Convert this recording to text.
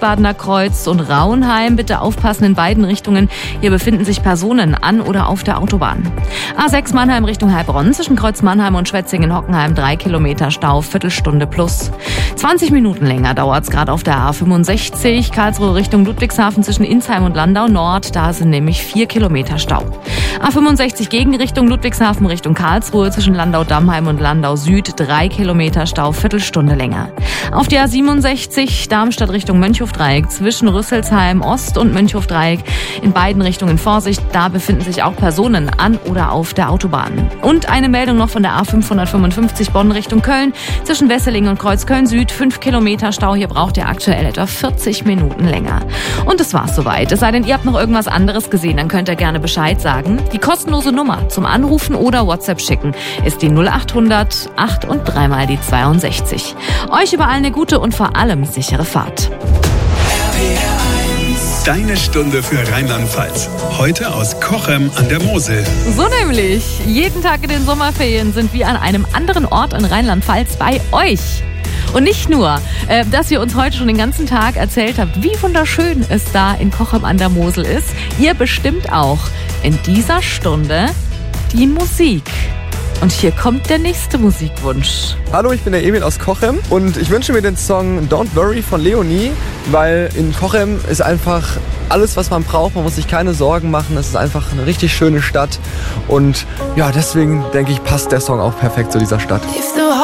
Wiesbadener Kreuz und Rauenheim. Bitte aufpassen in beiden Richtungen. Hier befinden sich Personen an oder auf der Autobahn. A6 Mannheim Richtung Heilbronn zwischen Kreuz Mannheim und Schwetzingen-Hockenheim 3 Kilometer Stau, Viertelstunde plus. 20 Minuten länger dauert es gerade auf der A65 Karlsruhe Richtung Ludwigshafen zwischen Insheim und Landau Nord. Da sind nämlich 4 Kilometer Stau. A65 Gegenrichtung Ludwigshafen Richtung Karlsruhe zwischen Landau-Dammheim und Landau Süd 3 Kilometer Stau, Viertelstunde länger. Auf der A67 Darmstadt Richtung Mönchhofdreieck zwischen Rüsselsheim Ost und Mönchhofdreieck in beiden Richtungen Vorsicht. Da befinden sich auch Personen an oder auf der Autobahn. Und eine Meldung noch von der A555 Bonn Richtung Köln zwischen Wesseling und Kreuzköln Süd 5 Kilometer Stau. Hier braucht ihr aktuell etwa 40 Minuten länger. Und das war's soweit. Es sei denn, ihr habt noch irgendwas anderes gesehen, dann könnt ihr gerne Bescheid sagen. Die kostenlose Nummer zum Anrufen oder WhatsApp schicken ist die 0800 8 und 3 mal die 62. Euch überall eine gute und vor allem sichere Fahrt. Deine Stunde für Rheinland-Pfalz. Heute aus Cochem an der Mosel. So nämlich. Jeden Tag in den Sommerferien sind wir an einem anderen Ort in Rheinland-Pfalz bei euch. Und nicht nur, dass ihr uns heute schon den ganzen Tag erzählt habt, wie wunderschön es da in Cochem an der Mosel ist. Ihr bestimmt auch in dieser Stunde die Musik. Und hier kommt der nächste Musikwunsch. Hallo, ich bin der Emil aus Cochem und ich wünsche mir den Song Don't Worry von Leonie, weil in Cochem ist einfach alles, was man braucht. Man muss sich keine Sorgen machen. Es ist einfach eine richtig schöne Stadt und ja, deswegen denke ich, passt der Song auch perfekt zu dieser Stadt.